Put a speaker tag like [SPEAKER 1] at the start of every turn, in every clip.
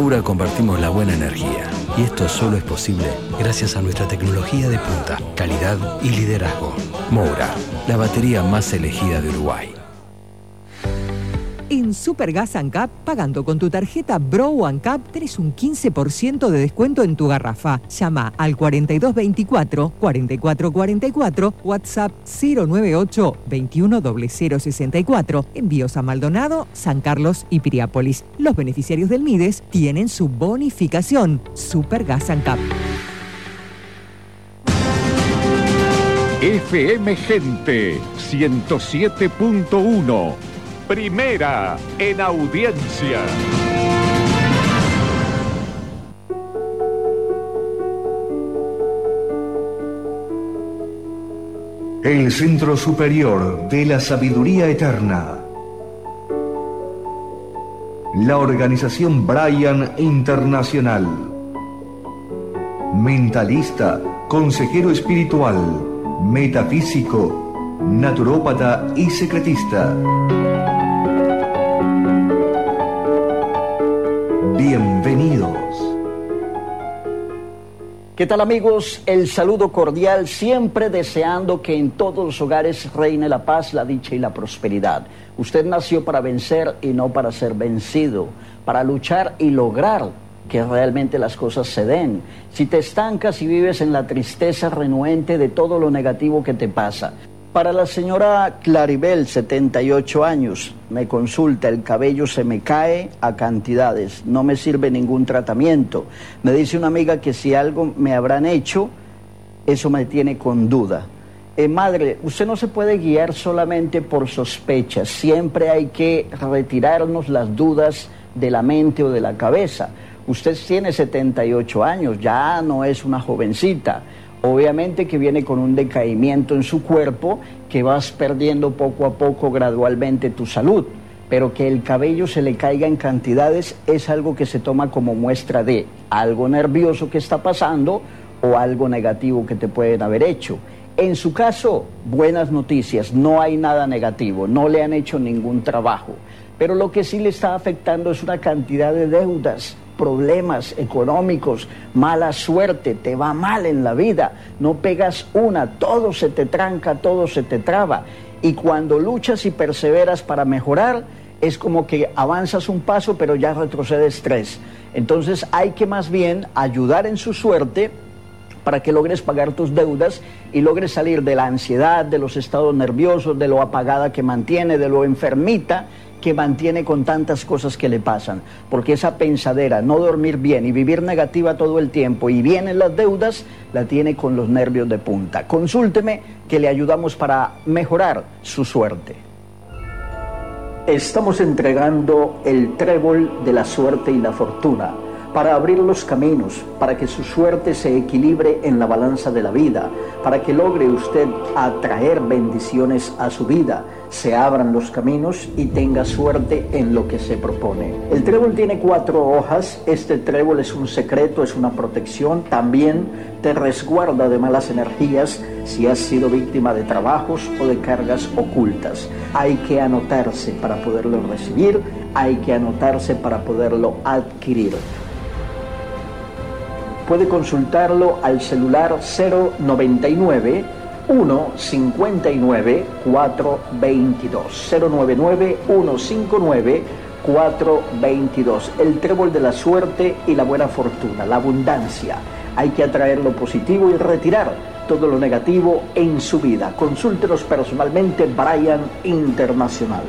[SPEAKER 1] Moura compartimos la buena energía. Y esto solo es posible gracias a nuestra tecnología de punta, calidad y liderazgo. Moura, la batería más elegida de Uruguay.
[SPEAKER 2] En Supergas ANCAP, pagando con tu tarjeta Bro ANCAP, tenés un 15% de descuento en tu garrafa. Llama al 4224-4444, WhatsApp 098-210064. Envíos a Maldonado, San Carlos y Piriápolis. Los beneficiarios del MIDES tienen su bonificación. Supergas ANCAP.
[SPEAKER 3] FM Gente 107.1. Primera en audiencia.
[SPEAKER 4] El Centro Superior de la Sabiduría Eterna. La organización Brian Internacional. Mentalista, consejero espiritual, metafísico, naturópata y secretista. Bienvenidos.
[SPEAKER 5] ¿Qué tal, amigos? El saludo cordial, siempre deseando que en todos los hogares reine la paz, la dicha y la prosperidad. Usted nació para vencer y no para ser vencido, para luchar y lograr que realmente las cosas se den. Si te estancas y vives en la tristeza renuente de todo lo negativo que te pasa. Para la señora Claribel, 78 años, me consulta, el cabello se me cae a cantidades, no me sirve ningún tratamiento. Me dice una amiga que si algo me habrán hecho, eso me tiene con duda. Madre, usted no se puede guiar solamente por sospechas, siempre hay que retirarnos las dudas de la mente o de la cabeza. Usted tiene 78 años, ya no es una jovencita. Obviamente que viene con un decaimiento en su cuerpo, que vas perdiendo poco a poco gradualmente tu salud, pero que el cabello se le caiga en cantidades es algo que se toma como muestra de algo nervioso que está pasando o algo negativo que te pueden haber hecho. En su caso, buenas noticias, no hay nada negativo, no le han hecho ningún trabajo, pero lo que sí le está afectando es una cantidad de deudas, problemas económicos, mala suerte, te va mal en la vida, no pegas una, todo se te tranca, todo se te traba, y cuando luchas y perseveras para mejorar, es como que avanzas un paso pero ya retrocedes tres. Entonces hay que más bien ayudar en su suerte para que logres pagar tus deudas y logres salir de la ansiedad, de los estados nerviosos, de lo apagada que mantiene, de lo enfermita que mantiene con tantas cosas que le pasan, porque esa pensadera, no dormir bien y vivir negativa todo el tiempo y vienen las deudas, la tiene con los nervios de punta. Consúlteme que le ayudamos para mejorar su suerte. Estamos entregando el trébol de la suerte y la fortuna para abrir los caminos, para que su suerte se equilibre en la balanza de la vida, para que logre usted atraer bendiciones a su vida, se abran los caminos y tenga suerte en lo que se propone. El trébol tiene 4 hojas, este trébol es un secreto, es una protección, también te resguarda de malas energías si has sido víctima de trabajos o de cargas ocultas. Hay que anotarse para poderlo recibir, hay que anotarse para poderlo adquirir. Puede consultarlo al celular 099 159 422 099 159 422. El trébol de la suerte y la buena fortuna, la abundancia. Hay que atraer lo positivo y retirar todo lo negativo en su vida. Consúltenos personalmente, Brian Internacional.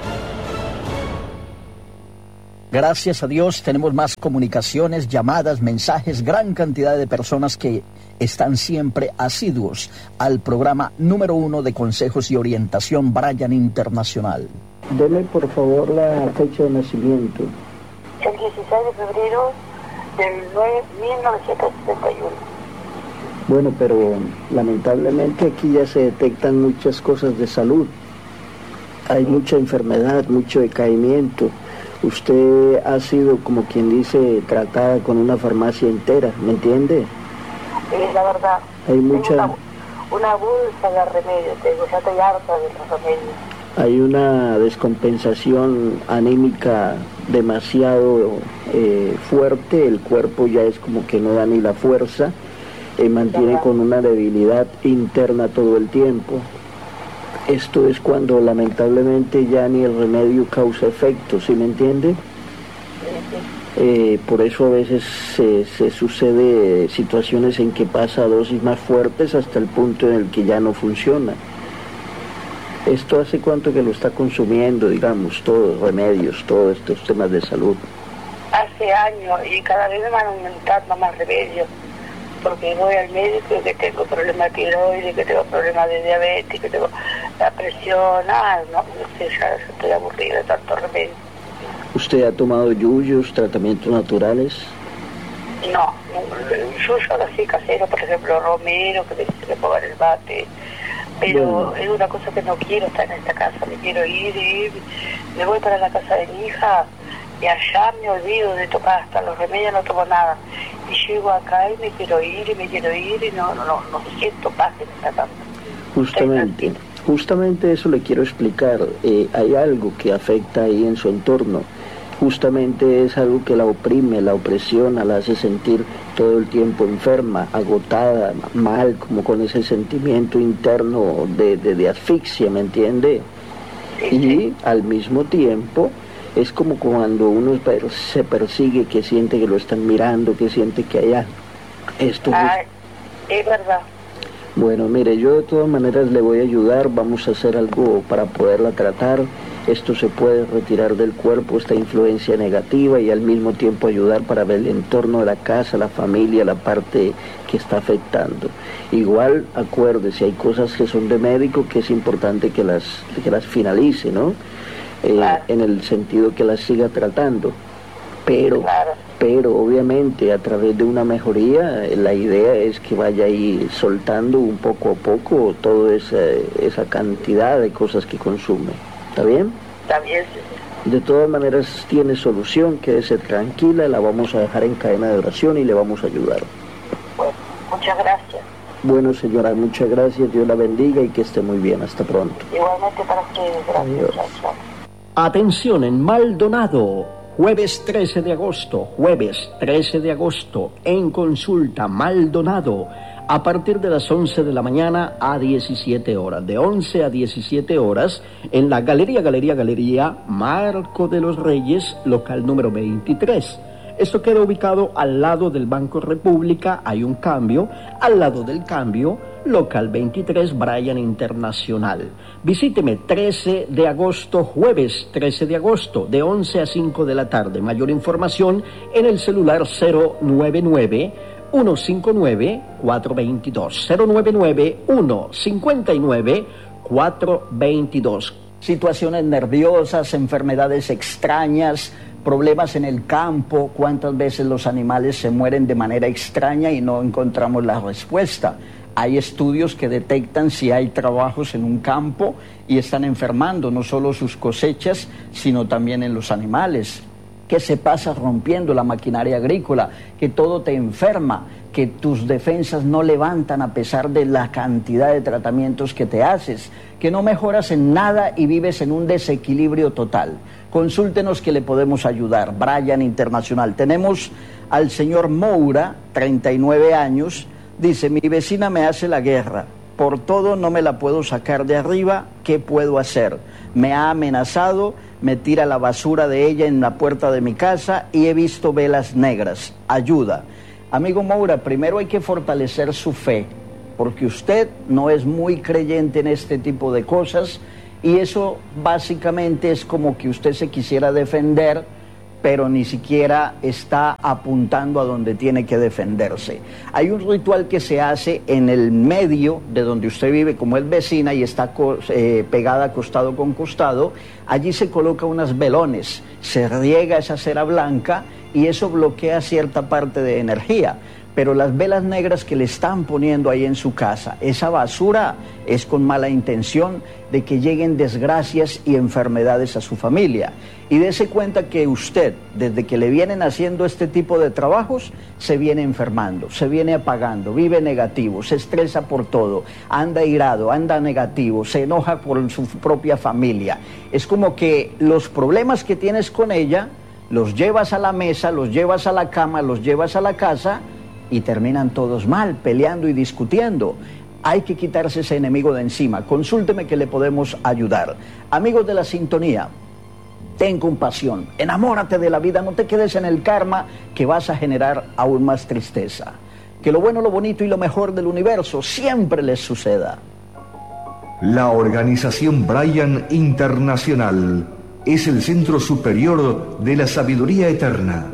[SPEAKER 5] Gracias a Dios tenemos más comunicaciones, llamadas, mensajes, gran cantidad de personas que están siempre asiduos al programa número 1 de consejos y orientación Brian Internacional. Deme por favor la fecha de nacimiento.
[SPEAKER 6] El 16 de febrero del 1971.
[SPEAKER 5] Bueno, pero lamentablemente aquí ya se detectan muchas cosas de salud. Hay mucha enfermedad, mucho decaimiento. Usted ha sido, como quien dice, tratada con una farmacia entera, ¿me entiende?
[SPEAKER 6] Es la verdad.
[SPEAKER 5] Hay mucha...
[SPEAKER 6] Una bolsa de remedios, ya estoy harta de los remedios.
[SPEAKER 5] Hay una descompensación anímica demasiado fuerte, el cuerpo ya es como que no da ni la fuerza, mantiene con una debilidad interna todo el tiempo. Esto es cuando lamentablemente ya ni el remedio causa efecto, ¿sí me entiende? Por eso a veces se sucede situaciones en que pasa a dosis más fuertes hasta el punto en el que ya no funciona. ¿Esto hace cuánto que lo está consumiendo, digamos, todos remedios, todos estos temas de salud?
[SPEAKER 6] Hace años, y cada vez me van aumentando más remedios, porque voy al médico que tengo problemas de tiroides, que tengo problemas de diabetes, que tengo la presión, no sé, ya estoy aburrida de tanto remedio.
[SPEAKER 5] ¿Usted ha tomado yuyos, tratamientos naturales?
[SPEAKER 6] No, yo así casero, por ejemplo, romero, que le pongan el bate. Pero es una cosa que no quiero estar en esta casa, me quiero ir, me voy para la casa de mi hija y allá me olvido de tomar hasta los remedios, no tomo nada. Y llego acá y me quiero ir y no siento paz en esta casa.
[SPEAKER 5] Justamente eso le quiero explicar. Hay algo que afecta ahí en su entorno. Justamente es algo que la oprime, la opresiona, la hace sentir todo el tiempo enferma, agotada, mal, como con ese sentimiento interno de asfixia, ¿me entiende? Y al mismo tiempo es como cuando uno se persigue, que siente que lo están mirando, que siente que hay esto.
[SPEAKER 6] Es verdad.
[SPEAKER 5] Bueno, mire, yo de todas maneras le voy a ayudar, vamos a hacer algo para poderla tratar. Esto se puede retirar del cuerpo, esta influencia negativa, y al mismo tiempo ayudar para ver el entorno de la casa, la familia, la parte que está afectando. Igual, acuérdese, hay cosas que son de médico que es importante que las finalice, ¿no? En el sentido que las siga tratando. Pero obviamente a través de una mejoría, la idea es que vaya ahí soltando un poco a poco toda esa cantidad de cosas que consume. ¿Está bien?
[SPEAKER 6] Está bien.
[SPEAKER 5] De todas maneras tiene solución, quédese tranquila, la vamos a dejar en cadena de oración y le vamos a ayudar.
[SPEAKER 6] Bueno, muchas gracias.
[SPEAKER 5] Bueno, señora, muchas gracias, Dios la bendiga y que esté muy bien, hasta pronto.
[SPEAKER 6] Igualmente para ustedes, gracias.
[SPEAKER 5] Adiós.
[SPEAKER 7] Atención en Maldonado, jueves 13 de agosto, en consulta Maldonado, a partir de las 11 de la mañana a 17 horas, de 11 a 17 horas, en la Galería Marco de los Reyes, local número 23. Esto queda ubicado al lado del Banco República, hay un cambio, al lado del cambio, local 23, Bryan Internacional. Visíteme 13 de agosto, jueves 13 de agosto, de 11 a 5 de la tarde. Mayor información en el celular 099-159-422. 099-159-422.
[SPEAKER 5] Situaciones nerviosas, enfermedades extrañas, problemas en el campo, cuántas veces los animales se mueren de manera extraña y no encontramos la respuesta. Hay estudios que detectan si hay trabajos en un campo y están enfermando no solo sus cosechas, sino también en los animales. ¿Qué se pasa rompiendo la maquinaria agrícola? Que todo te enferma, que tus defensas no levantan a pesar de la cantidad de tratamientos que te haces, que no mejoras en nada y vives en un desequilibrio total. Consúltenos que le podemos ayudar. Bryan Internacional. Tenemos al señor Moura, 39 años, dice, mi vecina me hace la guerra, por todo no me la puedo sacar de arriba, ¿qué puedo hacer? Me ha amenazado, me tira la basura de ella en la puerta de mi casa y he visto velas negras, ayuda. Amigo Moura, primero hay que fortalecer su fe, porque usted no es muy creyente en este tipo de cosas y eso básicamente es como que usted se quisiera defender, pero ni siquiera está apuntando a donde tiene que defenderse. Hay un ritual que se hace en el medio de donde usted vive, como es vecina y está pegada costado con costado, allí se coloca unas velones, se riega esa cera blanca y eso bloquea cierta parte de energía. pero las velas negras que le están poniendo ahí en su casa, esa basura es con mala intención de que lleguen desgracias y enfermedades a su familia. Y dése cuenta que usted, desde que le vienen haciendo este tipo de trabajos, se viene enfermando, se viene apagando, vive negativo, se estresa por todo, anda irado, anda negativo, se enoja por su propia familia. Es como que los problemas que tienes con ella, los llevas a la mesa, los llevas a la cama, los llevas a la casa, y terminan todos mal, peleando y discutiendo. Hay que quitarse ese enemigo de encima. Consúlteme que le podemos ayudar. Amigos de la sintonía, ten compasión, enamórate de la vida, no te quedes en el karma que vas a generar aún más tristeza. Que lo bueno, lo bonito y lo mejor del universo siempre les suceda.
[SPEAKER 4] La organización Brian Internacional es el centro superior de la sabiduría eterna.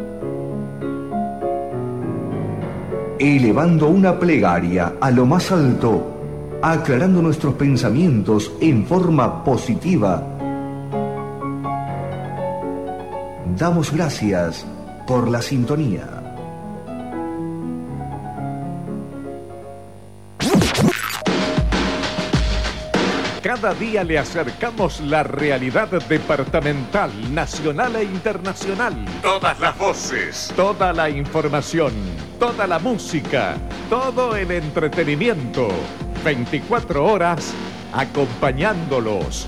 [SPEAKER 4] Elevando una plegaria a lo más alto, aclarando nuestros pensamientos en forma positiva. Damos gracias por la sintonía.
[SPEAKER 3] Cada día le acercamos la realidad departamental, nacional e internacional. Todas las voces, toda la información, toda la música, todo el entretenimiento. 24 horas acompañándolos.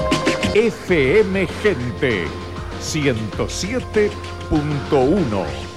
[SPEAKER 3] FM Gente 107.1